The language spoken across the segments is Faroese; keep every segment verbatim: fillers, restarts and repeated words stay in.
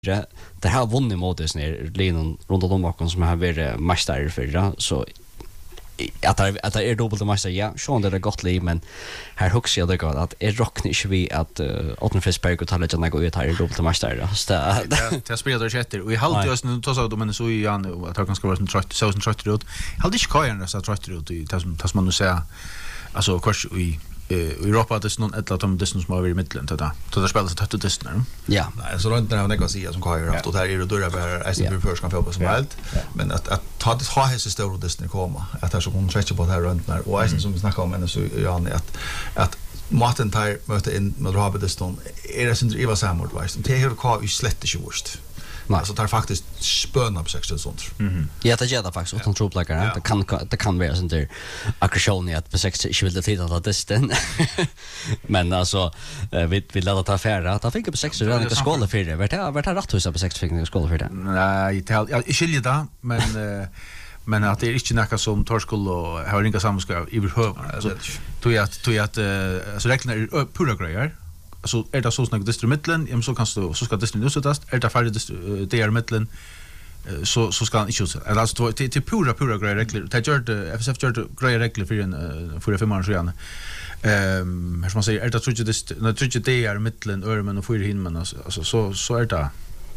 det har vunnit mot det ner linan runt om bakom som har varit mästare för så att det att det är dubbelt mästare ja sjön det är gott liv men här hooks jag det går att är rockar inte vi att Otton Fiskberg och talar jag gå ut här är dubbelt mästare så det det spelar det sätter och i halt just nu tar så då men så i Jan att han ska vara en trött så en trött ut hade inte kajen så trött ut i tas man nu säga alltså kurs i i Europa det är någon ett av de distans som har i mitten då då det spelas ett högt distan ja nej så runt när jag säger som kajer haft och där är det då är I think first kan få som helt men att att ta det ha häst stora distan komma att det så kommer stretcha på här runt när och I som vi snackar om så ja att att Martin tar möter in med Robert distan är det inte Eva Samord vet det är kvar i slett inte worst alltså tar faktiskt spöna på sexton sånt. Mhm. Ja, det gör det faktiskt utan tropläggare. Det kan det kan vara sånt där aggression i att på sexton inte vill det titta att det sten. Men alltså vi vi låter ta färra. Ta fick på sexton redan på skolan för det. Vart har vart har rätt huset på sexton fick på skolan för det. Nej, jag jag skiljer det men men att det är inte något som torskol och har inga samskap i behov. Alltså tror jag tror jag att alltså räknar pura grejer. Så är det så snack distri mitten, em så kan du så ska distri utsättas, är det färdigt det är mitten så så ska han inte utsättas. Alltså till till pura pura grejer regler. Det gör det F S F gör det grejer regler för en för fem år sedan. Ehm, hur ska man säga, är det tror jag det när tror jag det är mitten örmen och för himmen alltså så så är det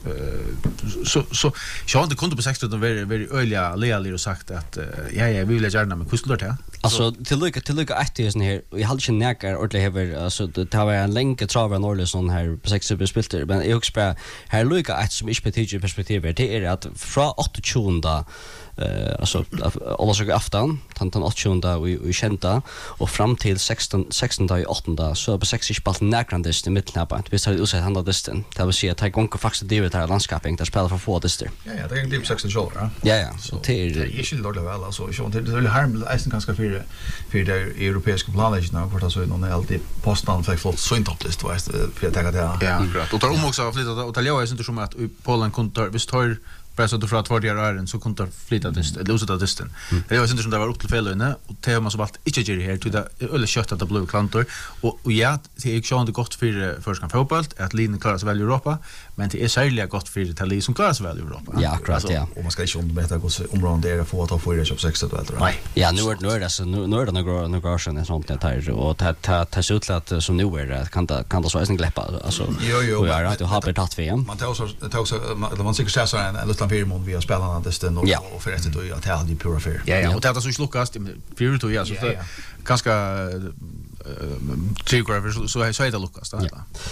så så jag har inte konto på sexton och väldigt väldigt öliga lealer och sagt att ja ja vi vill gärna men hur skulle det alltså till lucka till lucka att det är här vi hade inte näkar ordentligt över alltså det har en länge travar norrlig sån här på sexton spelter men jag också här lucka att som inte betyder perspektiv det är att från åttiotionde eh alltså alla så afton tant åttiotionde och vi kända och fram till sexton sextonde och åttonde så på sexton spalt näkrandest i mitten på vi har utsett handla distan det vill säga att det går faktiskt det här landskapet där spelar för få dister. Ja ja, det är inte sexton show, ja. Ja ja, så det är det är ju dåligt väl alltså så det är harm isen ganska för för det europeiska planet nu för att så någon är alltid postan för flott så inte upplist vet för jag tänker att ja akkurat och tar om också flytta och Italia är inte som att Polen kunde visst har pressa då för att vart är så kunde flytta dist eller så där disten. Det var inte som det var upp till fel inne och tema som allt inte ger här till det eller kött att det blå klantor och och ja det är ju gott för för ska fotboll att linjen klarar sig väl i Europa men det är särskilt gott för Italien som klarar sig väl i Europa. Ja, akkurat ja. Och man ska inte undermäta hur området är för att ta för det köp sexton väl tror jag. Nej. Ja, nu är nu är det så nu är det några några år sånt det här och ta ta ta ut att som nu är det kan det kan det så är en gläppa alltså. Jo jo. Ja, att du har betalt V M. Man tar också tar också man säkert så här en liten firmon vi har spelat distan och och för det då att det hade pura fair. Ja ja, och det har så slukas för då ja så ganska tre graver så så är det lukas då.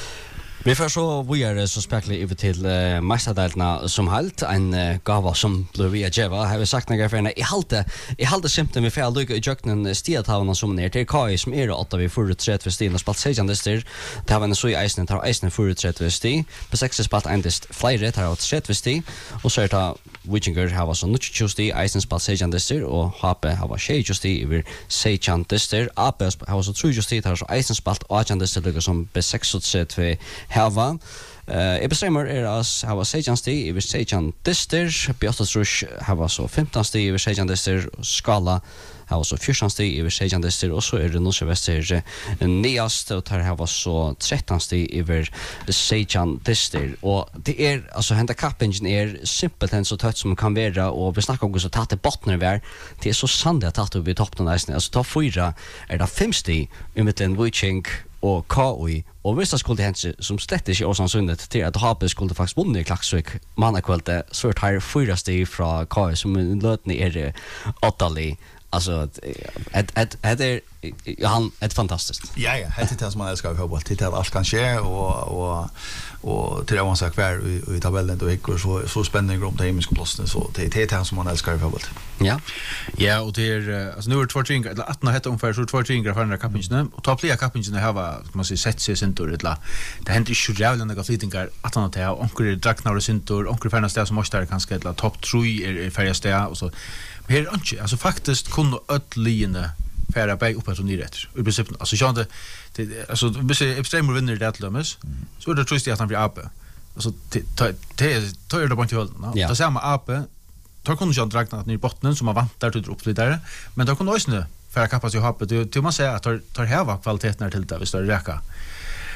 Vi får så vi är så spekla över till uh, mästardelna som halt en uh, gåva som Louis Jeva har vi sagt några för i halte i halte symptom vi får lucka i jöknen stiatavna som ner till Kai som är åtta vi får tre för stil och spalt sejandister det har en så i isen tar isen för tre för stil på sex spalt endist flyre tar åt tre för stil och så är det Wichinger har så nuch Tuesday isen spalt sejandister och Hape har Shay Tuesday över sejandister Ape har så true Tuesday tar så isen spalt sejandister lucka som på sex och tre hava eh bestämmer är as hava sejan steg över sejan dister Björtas rush hava så femton steg över sejan dister skala hava så fjorton steg över sejan dister och så är det nog så väster neast och tar hava så tretton steg över sejan dister och det är alltså hända kappen är simpelt så tätt som kan vara och vi snackar om så tätt bottnar där det är så sannligt att vi toppen nästan alltså ta fyra är det fem steg i mitten Wiching och K I och visst skulle hända som slett inte är sannsynligt till att Hape skulle faktiskt vunna i Klaxvik mannakvällte svårt här fyra steg från K I som lötni är åttali alltså ett ett ett är han ett fantastiskt. Ja ja, det är det som man älskar fotboll. Det är allt kan ske och och och till att man kvar i tabellen då gick så så spännande om det himmelska platsen så det är det som man älskar fotboll. Ja. Ja, och det är alltså nu är det två tringar eller åtta heter ungefär så två tringar för andra kapingen och ta fler kapingen här var man säger sett sig sen då det det händer ju jävla några flytningar att han att onkel Draknar och Sintor onkel Färnas där som måste där kanske ett topp tre är färjast där och så men här inte alltså faktiskt kunde öttline färra bäg upp och ner rätt. I princip alltså jag inte alltså hvis extrem vinner det lömmes så är det trist att han blir ape. Alltså det det tar det bara inte håll. Då ser man ape tar kunde jag dragna ner i botten som man vantar till upp lite där men då kunde också färra kappas ju hape det till man säger att tar tar här var kvaliteten till det visst det räcker.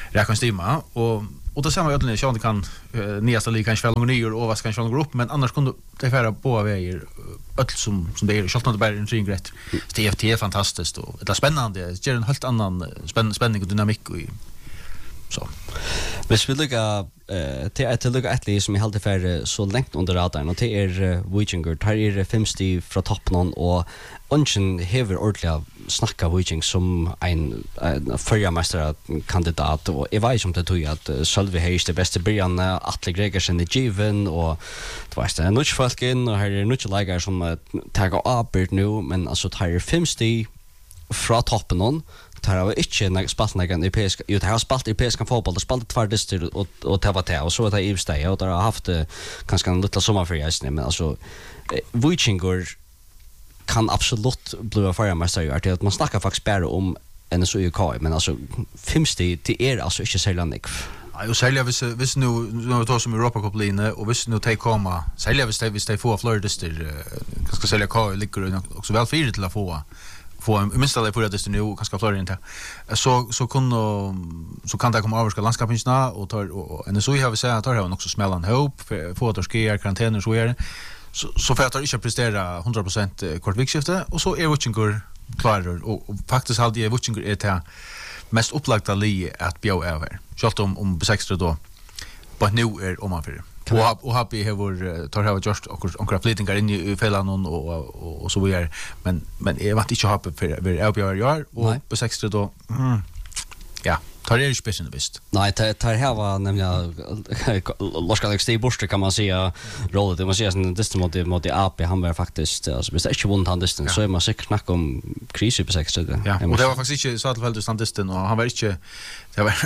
räkna stimma och och då samma ödlen Sean kan uh, nyaste liga kanske fälla ner och vad kanske gå upp men annars kunde det färra på vägar öll som som det är schalt inte bara en ring rätt. T F T är fantastiskt och det är spännande. Det ger en helt annan spänn, spänning och dynamik och så. Hvis vi lukka uh, til et lukka etli som jeg halte for så lengt under radaren, og til er uh, Vikingur, her er femsti fra toppen, og ønsken hever ordentlig snakka Viking som en, en førjameisterkandidat, og jeg vet som det tog at uh, Sølvi Heis det beste byrjan, Atle Gregersen er given, og det var det nutjfolken, og her er nutjleikar som uh, tager avbyrd nu, men altså her er femsti fra toppen, tar av ikke spalt noen europeisk, jo, det har spalt europeisk fotball, det spalt tvær dister og, og det var det, og så er det i steg, og det har haft kanskje en liten sommerfri, men altså, Vikingur kan absolutt bli førjamester, at man snakker faktisk bare om N S U K, men altså, femsti, det er altså ikke særlig anlegg. Ja, og særlig hvis, hvis nu, nu har vi tog som Europa-koppline, og hvis nu de kommer, særlig hvis de, hvis de får flere dister, kanskje særlig K ligger også vel fire til å få, få minst det för det nu kanske fler inte så så kunde så kan det komma överska landskapsna och tar och N S U har vi sett att har också smällan ihop få att ske karantäner så är så så för att det inte prestera hundra procent kort vikskifte och så är Vikingur klarar och, och faktiskt hade jag Vikingur är det mest upplagda li att bjå över självt om om sextra då på nu är om man för och och happy har tar har just och och flyttingar in i fällan och och och så vidare men men jag vet inte happy för vi är på år och på sextio då mm, ja tar det ju speciellt visst. Nej, tar tar här var nämligen Loska Alex Steve Borster kan man säga rollen det man säger en distant mot mot A P han var faktiskt alltså visst inte vunnit han distant så är man säkert snacka om kris på sextio. Ja, och det var faktiskt inte så att väldigt stand distant och han var inte det var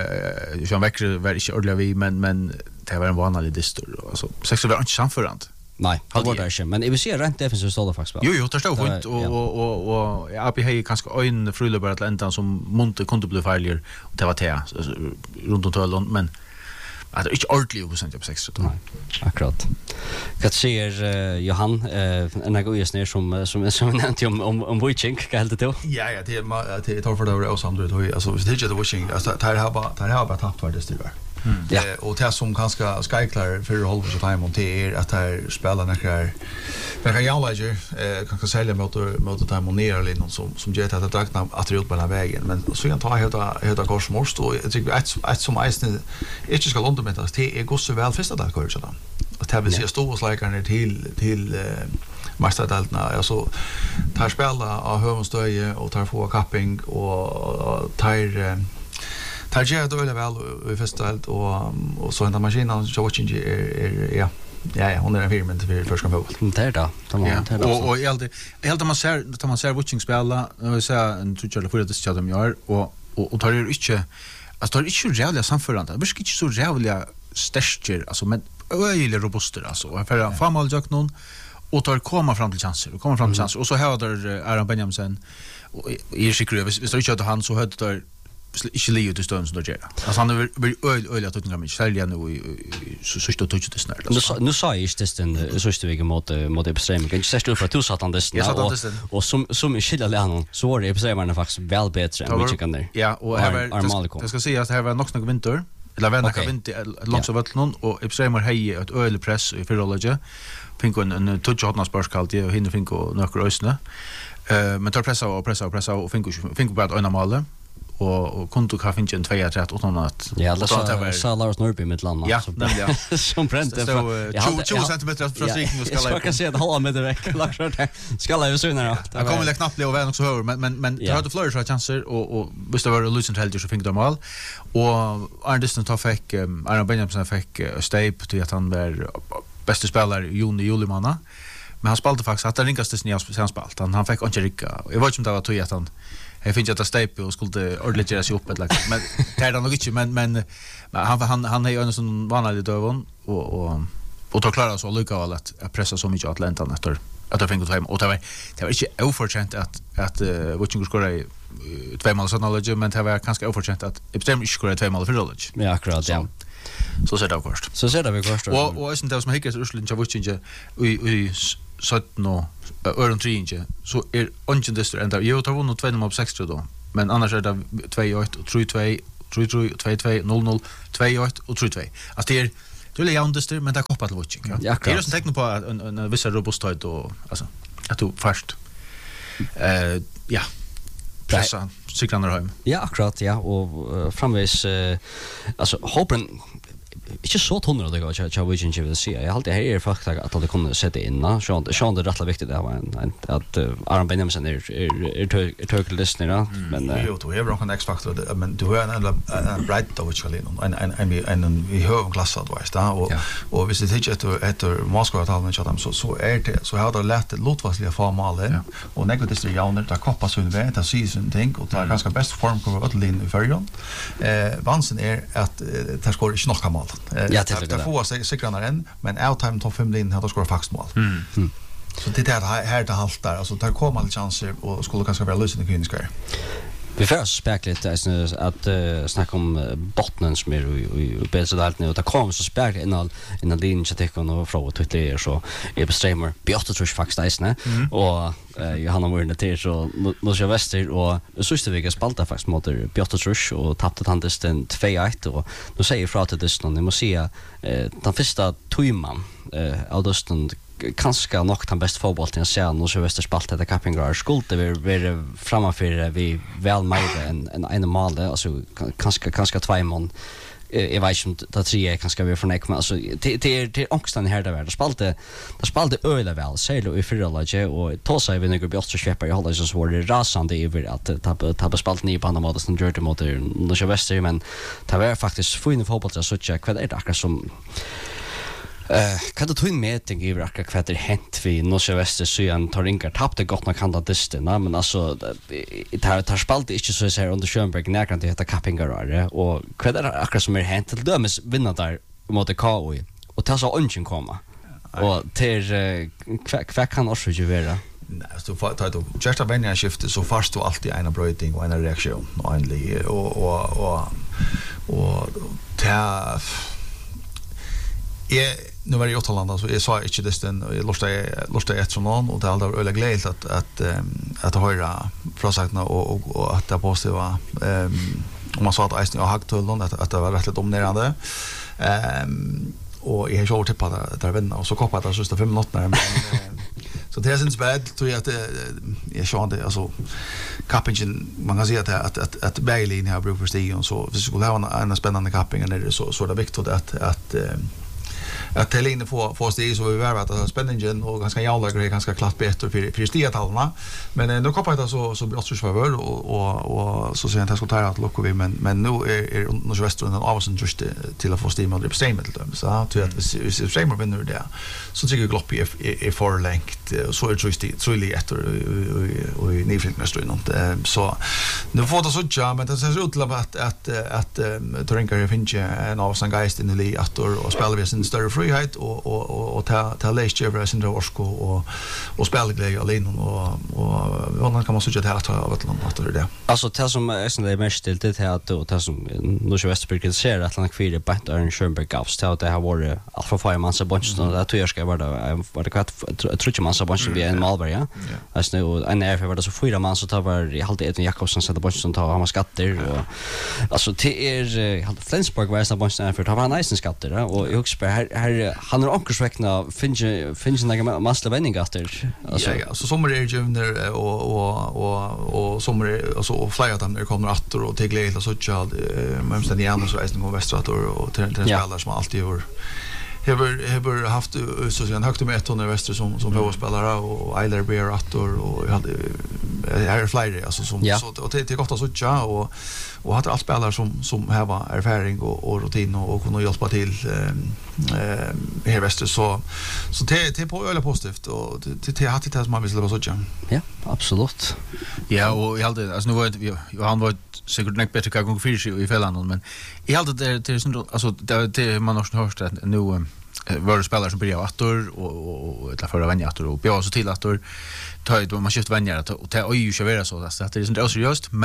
eh Jean Wecker var inte ordentligt vi men men det var en vanlig distor alltså sextio var inte samförande. Nej, det var det inte. Men jag vill se rent defensivt stål faktiskt. Jo, jo, det står fint och och och och A P har kanske en frulle bara att ända som Monte kunde bli failure och det var det runt om tölon men att det är inte ordentligt på cent sex då. Akkurat. Vad säger uh, Johan eh uh, en god snär som som som nämnt om om om Viking kan helt det. Ja, ja, det är det tar för det också andra då alltså det är ju Viking alltså det har bara det har bara tappat för det styr. Mm. Ja. Eh, och det som kanske skyklare för håll för time on det att här spelar några några jävlager eh kanske sälja mot mot time on ner eller någon som som ger att drakna att ut på den vägen men så kan ta hela hela korsmorst och jag tycker att att som isen inte ska landa med att det är går så väl första där kanske då att det vill se stora släkarna till till eh, mästardalterna alltså tar spela av hövenstöje och tar få capping och tar eh, tar jag då väl väl i festivalt och och så den maskinen så watching är ja ja ja hon är en firma för första fotboll. Det är då. Ja. Och och jag alltid jag alltid man ser att man ser watching spela och vi ser en tutchar för det så de gör och och och tar ju inte alltså tar inte jävla samförande. Det blir inte så jävla stärker alltså men öjligt robuster alltså för framåt jag någon och tar komma fram till chanser och komma fram till chanser och så här där Aaron Benjamin och i Chicago visst det inte han så hade där inte Leo till stund som då gör. Alltså han är väl öl öl att tänka mig själv nu så så står det just snart. Nu nu sa jag just den så står vi mot mot det bestämmer. Kan inte säga för att du satt han det och som som i skilla lärnon så var det bestämmer faktiskt väl bättre än vi kan där. Ja, och här var jag ska säga att här var nog någon vinter. Eller vända kan vinter långt av vattnet och bestämmer hej ett ölpress i förhållande. Finko en en touch hotna sparskalt och hinner finko några ösna. Eh men tar pressa och pressa och pressa och finko finko bara ett normalt och och kunde kan finna en två tre utan att ja det så så Lars Norby med landa ja, nämligen som brände så tjugo centimeter från striken och ska lägga. Jag ska se att halva meter veck Lars det ska lägga sönder då. Jag kommer väl knappt bli över också hör men men men det hade flourish chanser och och visst det var Lucent Helger så fick de mål och Arne Distant fick Aaron Benjamin fick Stape till att han var bästa spelare Joni Julimanna men han spelade faktiskt att det ringaste sen han spelade han han fick inte rycka. Jag vet inte om det var tog att han jag finns att det Stape och skulle ordentligt göra sig upp ett lag men det är nog inte men men han han han är ju en sån vanlig dövon och och och tar klara så lycka att pressa så mycket Atlanta efter att jag fick gå hem och det var det var inte oförtjänt att att Viking skorade två mål såna knowledge men det var ganska oförtjänt att bestämde inte skorade två mål för knowledge. Ja, akkurat ja. Så ser det först. Så ser det vi först. Och och sen det som hickar Ursula inte Viking i i sjutton och öron tre inch så är ungen det står ända jag tar vunnit två mål på sextio då men annars är det två ett och tre två tre tre, två två, noll noll, två ett och tre två. Alltså det är det är jämndyster men det är kopplat till watching. Ja. Ja, det är ju som tecken på en en, en viss robusthet och alltså att du först eh ja. Pressa cyklarna hem. Ja, akkurat, ja, och uh, framvis uh, alltså hoppen inte så tonner det går jag jag vill inte se. Jag har alltid här faktiskt att det kommer sätta in, så så det är rätt viktigt det var en att Aron Benjamin är är är tökellyssnare men jo du har någon X-faktor men du har en en bright of Charlie en en en en vi har klassat vad är och och hvis det inte efter efter Moskva att han chatta så så är det så har det lätt lotvarsliga formalen och negativt det jauner där koppas under vet att season tänk och tar ganska bäst form kommer att linje i förjon eh vansen är att det ska inte nog mål. Ja, det det får sig säkrarna än men out time topp fem linjen hade skor faktiskt mål. Mm. Mm. Så det där här det haltar alltså där kommer alla chanser och skulle kanske vara lösning i kunskap. Vi får spekligt att uh, snacka om uh, bottnen som är i Belsadalt nu och det kommer så spekligt innan innan linjen så tycker och fråga Twitter så är bestreamer Björte tror faktiskt isne och Johanna Mörne till så nu ska väster och sista veckan spalta faktiskt mot Björte Trusch och tappade han den två ett och nu säger fra till det någon ni måste se den första timman eh Augustin kanske nog den bästa fotbollen sen och så väster spalta det Kappingar skulle vi vara framför vi väl mer än en en mål alltså kanske kanske två mål jag vet inte att tre kanske vi från Ekman alltså till till till ångstan här där det spalte det spalte öle väl säger i förlaget och ta sig vi några bättre köpare jag håller så var det rasande över att tappa tappa spalt ni på andra mål som Dirty Motor Norge Väster men det var faktiskt fin fotboll så tjocka vad är det akkurat som Eh, kan du ta in med ting i racka kvätter hänt vi Norge Väster så igen tar inga tappade gott nog kan det men alltså det här tar spalt inte så så här under Schönberg när det heter Kappingar och kvätter akkurat som är hänt till dömes vinna där mot K O och ta så ungen komma och till kvätt kan också ju vara Nej, så för att då just av en skifte så fast du alltid en bröting och en reaktion och en och och och och ta är nu var det i Åtalanda så jag sa inte det den jag lustade lustade ett som någon och det hade öle glädje att att att höra prosakna och och, och att det positiva var ehm om man sa att isen och hagtullen att att det var rätt dominerande ehm och jag såg tippa där där vänner och så koppade det sista fem minuter men så det är inte bad tror jag att jag såg det alltså Kappingen man kan säga att att att Bailey har brukt för stigen så vi skulle ha en spännande kapping när så så det är viktigt att att att det linje få få steg så vi var att spänningen och ganska jävla grejer ganska klart bättre för för stigatallarna men då koppar det så så bra så favör och och och så sen att skulle ta att locka vi men men nu är är Norge Väster den avsen just till att få stig med bestämma till dem så att vi vi ser framer vinner där så tycker jag glopp är är för längt så är det just så lite efter och i nyflyttningsström något så nu får det så ja men det ser ut till att att att Torrenkar finns en avsen geist in i att och spelar vi sin större frihet och och och och ta ta läst över sin orsko och och spelglädje alene och och vad kan man så göra här av ett land att det. Alltså det som är sån där mest till det här att det som Norge Västerberg ser att han kvider på Aaron Schönberg Gavs till att det har varit alfa fire man så bunch så det tror jag ska vara var det kvart tror jag man så bunch vi en Malberg ja. Alltså nu en är var det så fyra man så tar var i halvtid Edvin Jakobsson sätter bunch som tar han skatter och alltså det är halt Flensburg var så bunch för tar han nice skatter och jag också här här han har också räkna finns finns några massa vändningar efter alltså ja så sommar är ju och och och och sommar alltså och flyga dem när kommer åter och till glädje så tjad men sen igen så är det nog västrat och till till spelare som alltid gör har har haft så sen högt med ett under väster som som fotbollsspelare och Eiler Bear åter och jag hade här flyger alltså som så och det är gott att så tjad och och hade alla spelare som som här var erfaring och, och rutin och, och kunde hjälpa till eh eh här väster så så det det på öle positivt och det det hade det som man vill vara så tjän. Ja, absolut. Ja, och jag hade alltså nu var det han var säkert näck bättre kan gå för i Finland men jag hade det det är alltså det, det man har hört att nu var det spelare som började åter och och ett förra vänja åter och bjöd så till åter ta man skiftar vänja att och ta ju köra så att det är inte seriöst men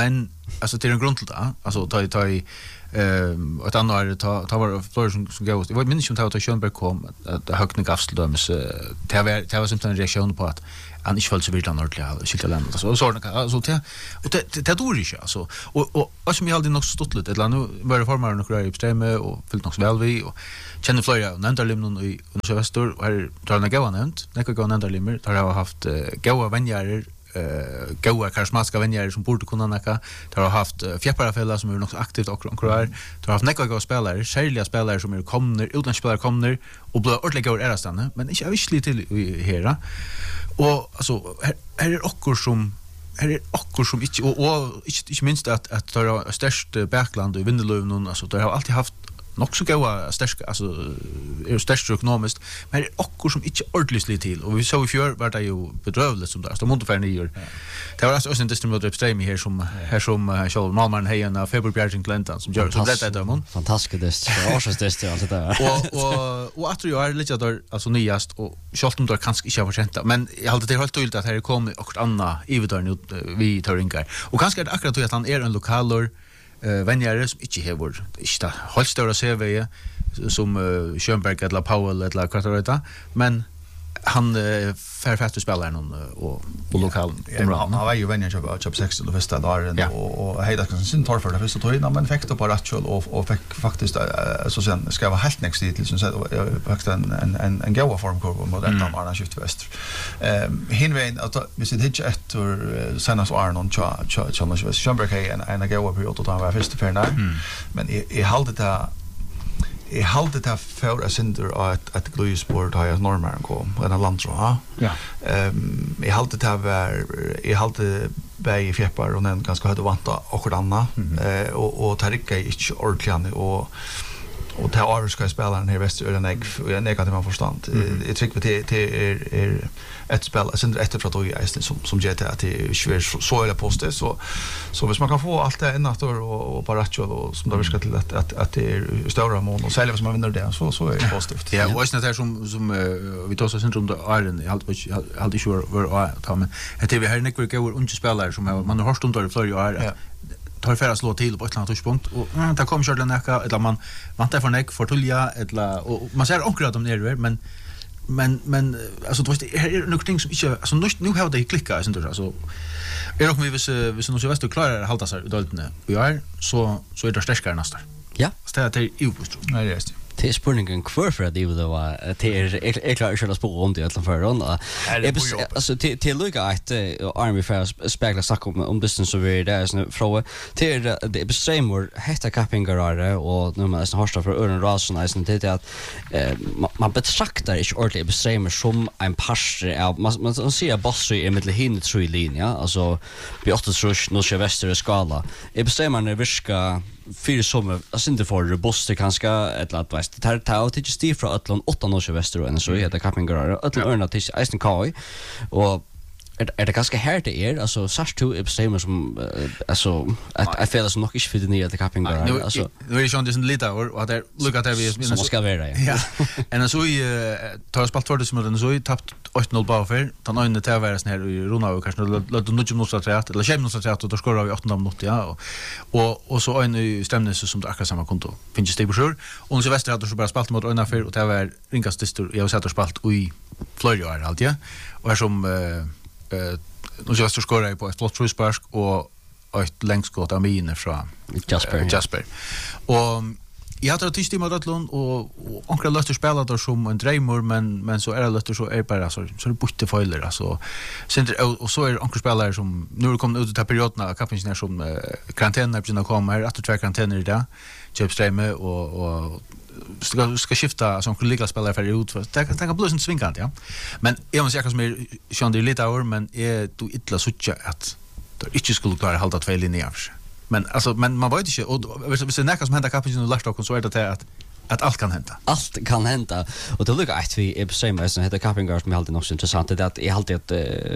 alltså till en grund till det. Alltså ta ta i ehm ett annat ta ta var flera som som går. Jag minns inte att Schönberg kom att högna gafsdömes det var det var som en reaktion på att han inte föll så vilt ordentligt skilta landet så så alltså det och det det dår inte alltså och och vad som jag hade nog stått lite eller nu var det formar några i bestämme och fyllt nog väl vi och känner flera nämnda limnon i Universitet och här tar den gåva nämnt det kan gå nämnda limmer där har haft gåva vänjärer eh goda karismatiska vänner som borde kunna näka. De har haft uh, fjäpparafälla som är nog så aktivt och och där. De har haft näka goda spelare, särskilt spelare som är kommer utlandsspelare kommer och blir ordentligt goda är stanna, men inte visst till här. Och alltså här, här är också som här är också som inte och, och inte, inte minst att att det har störst backland i Vindelöven alltså de har alltid haft nog så goda stärk alltså är stärkt ekonomiskt men det är också som inte ordentligt till och vi såg i fjör var det ju bedrövligt som där så måste för nio. Det var alltså en distributor uppstream här som här som Charles Malman Hejen February Clinton som gör så det där man fantastiskt årsdest allt det där. Och och och att jag är lite där alltså nyast och Charles de där kanske inte har förtjänat men jag hade det helt tydligt att här kommer och andra i vidare vi tar rinkar och kanske är det akkurat att han är en lokalor Uh, vänjare som inte har inte helt stora C V som uh, Schönberg eller Powell eller Kvartareta men han uh, fär fast spelare någon uh, och och lokal ja, han var ju vänjare av Chap sexton och första dagen ja. och och hela kan sin tar för det första tog men fick då på Ratchel och och fick faktiskt uh, så sen ska vara helt next till som så faktiskt en en en, en goda formkurva mot den där Arna Skift Väst. Ehm hinvägen att vi sitter hit efter Sennas Arnon cha cha cha Schönberg en en goda period att han var första för när men i hållde det I halde det för a synder at at gløysport har jeg normalen kom på en landtro. Ja. Ehm I halde det var I halde bæi fjepar og den ganske hadde vanta og anna. Eh og og tarikka ikkje ordentlig og och det är ska spela den här västerölen jag jag negativ förstand. Jag tycker det det är är ett spel sen efter för att jag som som G T A till svär så eller poste så så hvis man kan få allt det innan och och Paracho och som då ska till att att att det är stora mål och själva som man vinner det så så är det positivt. Ja, och sen där som som vi tar så centrum där är jag halt halt inte sure var ta men det vi har Nick går och inte spelare som man har stund där för jag tar för att slå till på ett annat tidspunkt och mm, där kommer Jordan Nacka eller man man tar för Nick för Tulja eller och man ser också att de är där men men men alltså det är något ting som inte alltså nu nu har det klickat inte alltså är nog vi vis vis nu så väst och klarar att hålla sig i daltene vi är så så är det starkare nästan ja så det är ju bostro nej det är det är spurningen kvar för att det var till är klart att spå runt i alla för då alltså till till lucka att Army Fair spegla snack om om distance så vi där så fråga till det är same word heta cappingarare och nu man har stått för ören rasen isen till att man betraktar inte ordentligt bestämmer som en pastor av man man ser bossy i mitten hin tre linje alltså vi åtta rush nu ska väster skala är bestämmer när vi ska för som alltså inte för robust kanske eller att väst tar ta till just det från Atlant åtta norr väster och så heter cappingarare Atlant örna till Eisen Kai och är är det ganska här det är alltså sars två bestämmer som alltså att jag felar som nog inte för det nya till cappingarare alltså nu är det ju inte lite och att det look at every som ska vara ja och så i tar spalt för det som den så i tappt åtta noll bara för ta nöjne till vara sån här i Rona och kanske låt nu inte måste träta eller kem måste träta och då skorar vi åtta minuter ja och och och så en i stämnes som det akkurat samma konto finns det på och så väster hade så bara spalt mot Rona för och det var ringast distor jag har sett spalt i Florida allt ja och är som eh nu just skorar jag på ett flott fruspark och ett längskott av mine från Jasper uh, Jasper och jag hade tyst i Madalon och onkel Lester spelade som en dreamer men men så är det Lester så är bara så så det borta fejler alltså sen och så är onkel spelare som nu kommer ut till perioderna kapten som uh, karantänen börjar komma här att två karantäner där Chipstreme och och ska ska skifta som kollega spelare för ut för det kan bli sånt svingant ja men jag måste säga som är Sean det lite år men är du illa sucha att det inte skulle klara hålla två linjer men alltså men man vet inte och hvis det näka som händer kapten och lasta och så är det att att allt kan hända. Allt kan hända. Och det lukar att vi är på samma som heter Cappingar som är alltid också intressant det att är alltid att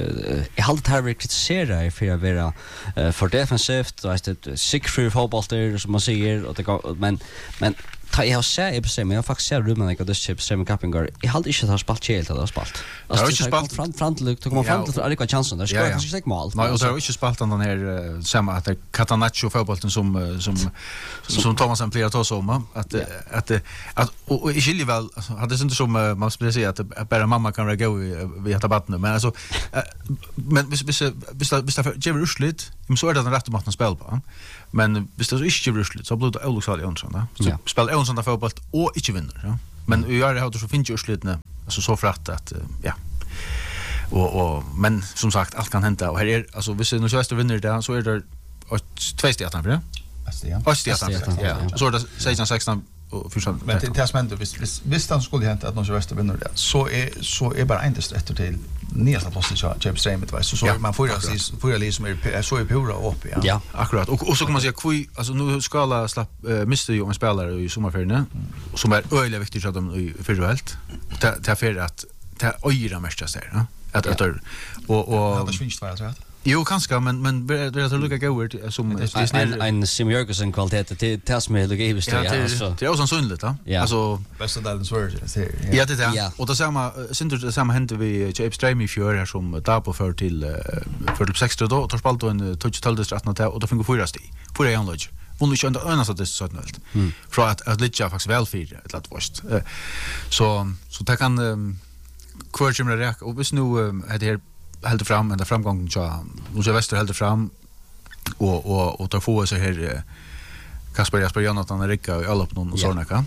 är alltid här vi kritiserar för att vara för defensivt och att det sick free fotboll där som man säger och det men men ta jag ser i bestämmer jag faktiskt ser rummen jag det bestämmer Kapingar. Jag hade inte har spalt helt eller spalt. Alltså inte spalt fram fram till tog man fram till Alika chansen där ska kanske säkert mål. Nej, och så har inte spalt den här samma att Catanaccio fotbollen som som som Thomas han plejer ta som att att att och i skiljer väl alltså hade det inte som man skulle säga att bara mamma kan gå vi heter batten men alltså men hvis hvis hvis hvis det ger rusligt så är det den rätta maten spel på. Men hvis det så inte ger rusligt så blir det Oloksal Jonsson då. Så spelar Jonsson där fotboll och inte vinner, ja. Men vi gör det här så finns ju urslitna alltså så fratt att ja. Och och men som sagt allt kan hända och här är alltså hvis nu Väster vinner det så är det två steg för det. Öster. Öster. Ja. Så är det sexton sexton och för men till testament visst visst han skulle hända att någon Väster vinner det. Så är så är bara inte rätt till nästa plats i James Streamet var så så man får ju se får ju liksom är så är pura upp ja. Ja, akkurat. Och och så kan man säga kui alltså nu ska alla slapp mister ju om spelare i sommarferien som är öliga viktigt att de i förhållt. Det det för att det öra mest där, att att och och det svinst var det. Jo, kanske, men men det är att lucka gå som en en Sim Jörgensen kvalitet till tas med Luca Ibis ja alltså. Det är också sundligt va? Alltså bästa delen så ja det är. Och det samma synd det samma hände vi James Stream i fjör här som Dabo för till för till sextio då och tar spalt en touch till det att och då fick vi fyra steg. Fyra igen lodge. Vunnit ju ändå önas att det så snällt. För att att Litcha faktiskt väl fyra ett lat först. Så så det kan kvarts med det och visst nu är det här helt fram ända framgången så nu så Väster helt fram och och och tar få så här Kasper Jasper Jonathan Erika i alla på någon såna kan.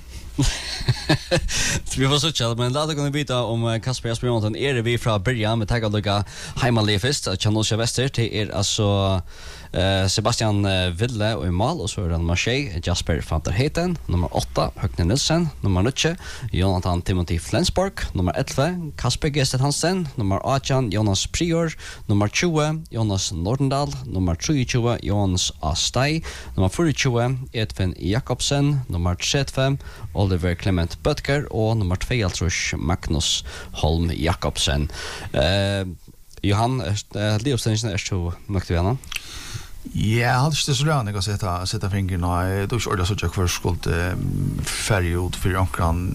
Vi var så chill men låt oss gå byta om Kasper Jasper Jonathan är det vi från början med tagga lucka hemmalefest att Channelsha Väster till är alltså Uh, Sebastian uh, Ville och i mål och så är det Marseille Jasper van der Heten nummer åtta Högne Nilsen nummer nio Jonathan Timothy Flensborg nummer elva Kasper Gestet Hansen nummer arton Jonas Prior nummer tjugo Jonas Nordendal nummer tjugotvå Jonas Astai nummer fyrtio Edvin Jakobsen nummer trettio Oliver Clement Böttger och nummer två Magnus Holm Jakobsen. uh, Johan uh, Leopsen är så aktuella. Ja, hade det så där jag sätta sätta fingrarna då så det så jag för skuld färg ut för ankran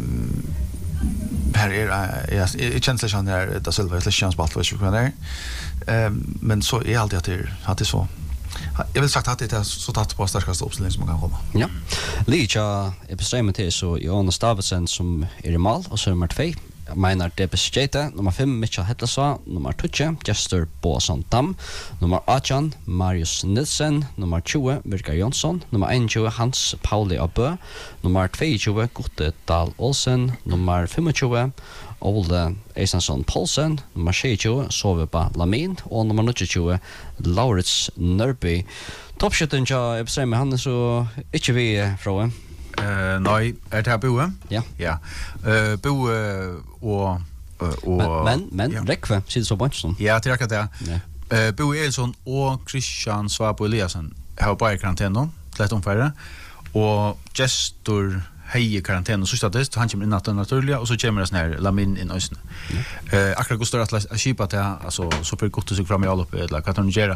här är jag känns det här det Silva är chans bort för sjukvård där. Men så är alltid att det att det så jag vill sagt att det är så tatt på starkaste uppställning som man kan komma. Ja. Licha är bestämt till så Jonas Davidsen som är i mål och så nummer två Meinar Debesjete, nummer fem Mitchell Hedlesa, nummer tjugo Jester Boasson Dam, nummer arton Marius Nilsen, nummer tjugo Birger Jonsson, nummer tjugo Hans Pauli Abø, nummer tjugotvå Gotte Dahl Olsen, nummer tjugofem Ole Eisansson Paulsen, nummer tjugotre Soveba Lamin och nummer tjugotvå Laurits Nørby. Toppskytten ja, jag bestämmer han så inte vi från Eh nej, är det här Boe? Ja. Ja. Eh Boe och och men men räkva sitter så bunch som. Ja, det räcker det. Eh Boe Elsson och Christian Svabo Eliasson har bara karantän lätt omfärda och Gestor hej karantän så statist han kommer in att naturligt och så kommer det sån här Lamin in ösn. Eh akkurat Gustav Atlas skipa det alltså så för gott att sig fram i all uppe eller Katanjera.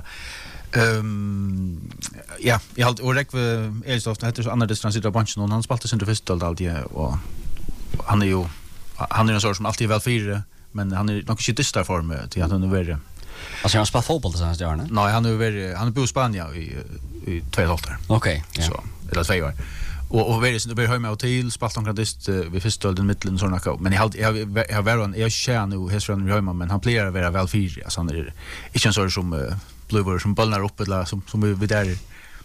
Ehm ja, jag har och räck Elstoft heter så andra distanser bunchen och han spaltar sin första alltid och han är ju han är en sort som alltid är väl fyra men han är nog inte distar form till att han är värre. Alltså han spelar fotboll det senaste åren. Nej, han är värre han är på Spanien i i två år. Okej, ja. Så eller två år. Och och värre så det blir hemma och till spaltar han dist vi första den mitten såna kvar men jag har jag jag var jag känner nu hos från hemma men han plerar vara väl fyra alltså han är inte en sort som blöver som bollar upp eller som som vi där.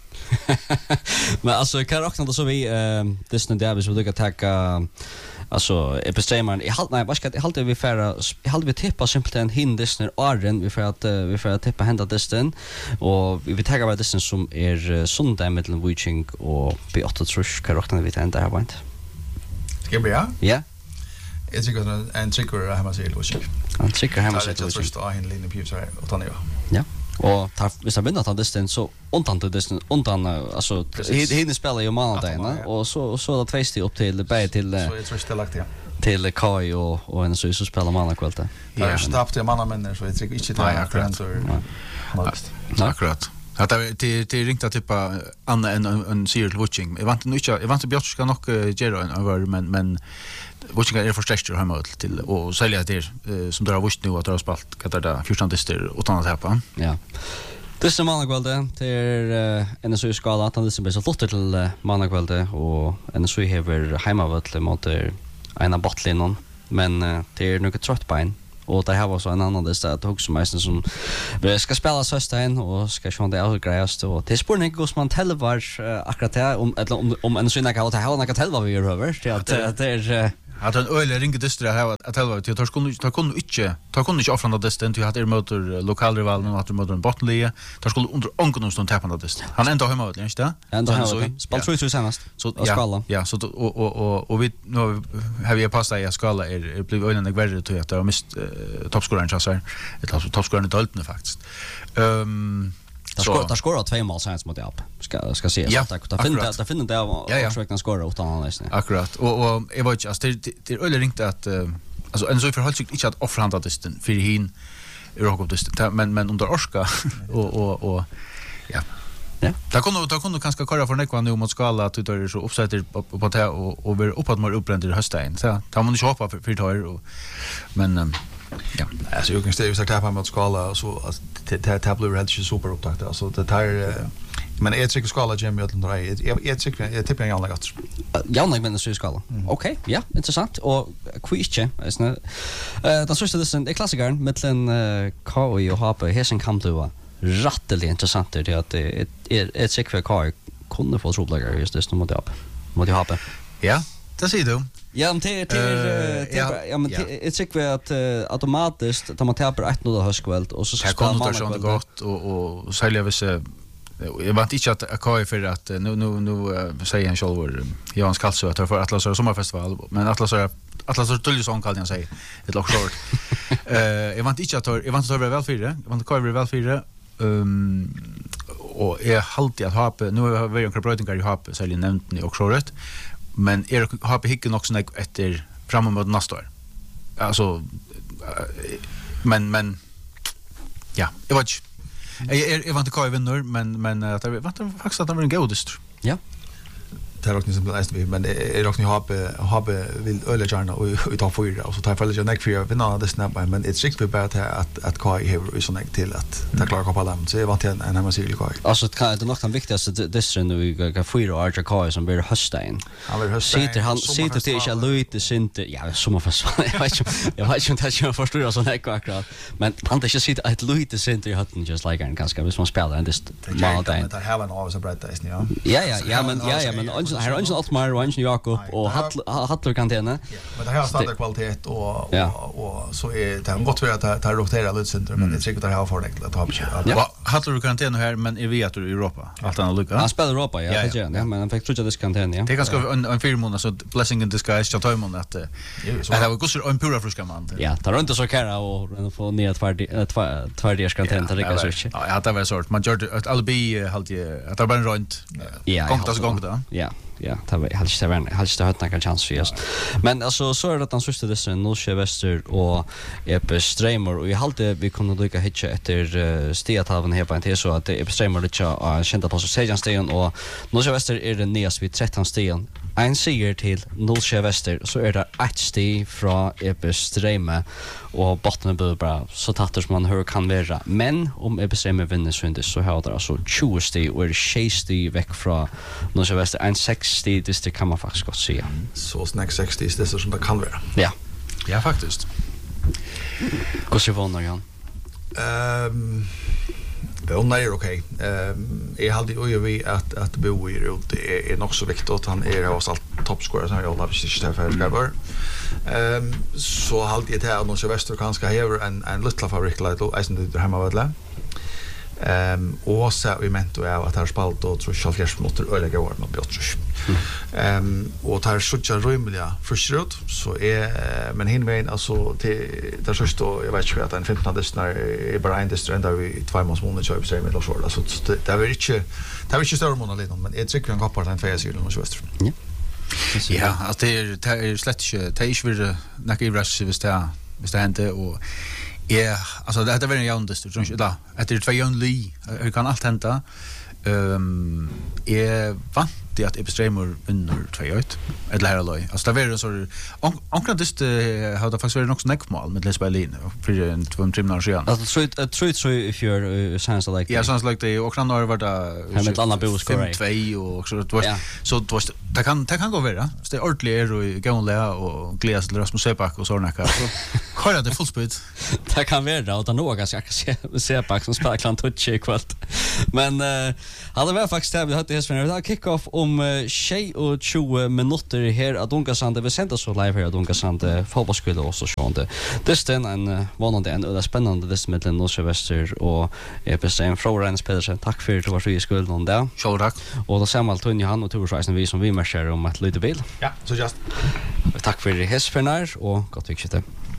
Men alltså kan räkna det så vi eh Disney Davis vill lycka tacka alltså episteman i halt nej vad ska det halt vi färra i halt vi tippa simpelt en hin Disney Arden vi för att vi för att tippa hända Disney och vi vill tagga vad Disney som är söndag mellan Wiching och P åtta trusch kan räkna vi ända här point. Ska bli ja? Ja. Jag tycker att en trigger hemma sig Wiching. En trigger hemma sig Wiching. Det är en linje på så här och tanna. Ja. Och tar vi ska vinna ta distans så undan till distans undan alltså hinner spela ju månaden och så så då två steg upp till bä till så jag tror det lagt ja till Kai och och en så så spelar man kvällen. Ja, stopp till manna människor så jag tycker inte det är akkurat så. Akkurat. Att det det det ringta tippa Anna en en serial watching. Jag vant inte jag vant Björn ska nog göra en över men men watching är för stretcher hemma till och sälja det som där har visst nu att det har spalt att det fjorton dister utan att hapa. Ja. Det som managvalde till N S U-skala att han det så flott till managvalde och N S U hever hemmavall mot en bottlinon men det är nog trött på en. Och det här var så en annan det att också meisten som ska spela söstein och ska sjå det är grejast och det spår inte hos man telvar akkurat det om om om en sån här att ha något telvar vi gör över till att det är att en öle ringe dystra här att telvar till tar skulle tar kunde inte tar kunde inte offra det sten till att er motor lokalrivalen och att er motor en bottenlige tar skulle under onkunn stund tappa det sten han ända hemma inte det ända hemma spalt tror senast så ja ja så och och och vi nu har vi passat i skala är blev önen jag värre till att det har mist toppscoraren chassar ett alltså toppscoraren i Dalton faktiskt ehm så där skorar två mål sen mot Alp ska ska se så att där finner där finner det av försökna skora utan han läsning akkurat och och jag var inte alltså det det är ringt att alltså en så förhåll sig inte att offranda distan för hin Eurocup distan men men under orska och och och ja ja där kunde där kunde kanske köra för nekva nu mot skala att det är så uppsätter på på det och och blir uppåt mer uppbränd i hösten så tar man inte hoppa för för tar och men ja alltså jag kan ställa sagt här mot skala så att det tableau helt super upptakt alltså det tar men är det skala Jimmy att dra är det tycker jag tippar jag alla gott ja nej men så skala okej ja intressant och quizche är eh den sista det är klassikern mellan K och Johape Hesen Kampluva rattelig intressant det att det är ett säkert K kunde få troligare just det mot Johape mot Johape ja det ser du ja men det det ja men det är säkert att automatiskt tar man tappar ett noll höskvält och så ska man man så gott och och sälja vissa jag vet inte att K för att nu nu nu säger han själv Jan Skalsö att för Atlas sommarfestival men Atlas Atlas Tullius on kallar han sig ett lock short eh jag vet inte att jag vet inte att väl fyra jag vet K väl fyra ehm och är halt att ha nu har vi en korporating i ha så är nämnt ni också rätt men är har på hicken också när efter fram mot nästa år alltså men men ja jag vet jag jag vant K vinner men men att jag vet faktiskt att det var en godest ja det är också inte så bra men är också ni har har vill öle gärna och vi tar fyra och så tar följa jag för vinna det snabbt men det är riktigt bra att att K har så näck till att ta klara på dem så jag vant en en hemma sig K alltså det är nog den viktigaste distren nu vi går fyra och Arja K som blir hösten han vill hösten sitter han sitter till jag lite sent ja sommarfestival jag vet inte jag vet inte att jag förstår så näck akkurat men han det sitter ett lite sent i hatten just like en ganska hvis man spelar en dist månaden det har en always a bright days ja ja ja ja men ja ja men här är inte allt mer och inte Jakob och Hattler kantene men det har standard kvalitet och och så är det gott för att det har roterat lite center men det är säkert att det har för det att ha ja Hattler karantän här men är vi att i Europa allt annat lucka han spelar Europa ja det gör ja men han fick tror jag det karantän ja det är ganska en en fyra månader så blessing in disguise jag tar mån att det har gått så en pura friska man ja tar inte så kära och få ner ett två två dias karantän till det så ja det var sort man gör att albi halt att det bara en runt ja gångt gångt då ja ja det var helt stävern helt stävt några chans för just men alltså så är det att han sista det sen Norske Väster och Epe Streamer och i halde vi kunde dyka hitcha efter Stiataven här på en till så att Epe Streamer det är kända på så sejan stegen och Norske Väster är det näst vid tretton stegen en seger till Norske Väster så är det ett steg från Epe Streamer och botten blir bra så tattar som man hör kan vara men om Epe Streamer vinner så inte så har det alltså tjugo steg och är tjugo steg veck från Norske Väster en sextio det kan man faktiskt gott säga så snack sextio det är så som det kan vara ja ja faktiskt hur ser vånar Jan ehm och nej okej ehm är hade ju vi att att bo i runt det är nog så viktigt att han är hos allt toppscorer som jag har precis för Gabriel ehm så hade det här nog så väster kanske häver en en lilla fabrik lite isen det hemma väl ehm och så vi ment då att här spalt och tror jag fjärs mot öliga år med Björn ehm och tar sucha rymliga frustrerad så är men hinvägen alltså till där så står jag vet inte att en femton distnar är bara en distr ända vi två månader månader köper sig med så alltså det är inte det är inte större månader lite men det tycker jag koppar den två sidan och så väster ja ja alltså det är det är slett inte det är inte vill näka i rush visst det visst det hänt och Ja, alltså det det var en jävn dyster, tror jag inte. Att det är två jävn li, det kan allt hända. Ehm är vant det att Epistremer under två ett eller här alloy. Alltså det var en så ankrat just har det faktiskt varit också neckmål med Les Berlin för en två trimnar sedan. Alltså tror jag tror jag if you're sounds like. Ja, sounds like det och kan har varit där med alla boskor två och så det var så det var det kan det kan gå vara. Så det är ordentligt och gånglea och gläs till Rasmus Sepak och såna här. Så kör det full speed. Det kan vara utan några ska se Sepak som spelar klant touch i kväll. Men eh hade väl faktiskt det vi hade det här kick-off om tjugo minuter här att Dunkasande vi sända så live här att Dunkasande fotbollsskola och så sjönde. Det är en vanande en och det spännande det med den norska väster och är bestämt Florens Pedersen. Tack för att du var så i skulden där. Så tack. Och då ser man Tony han och Torsreisen vi som vi marscherar om att lite bil. Ja, så just. Tack för det hästförnär och gott viktigt.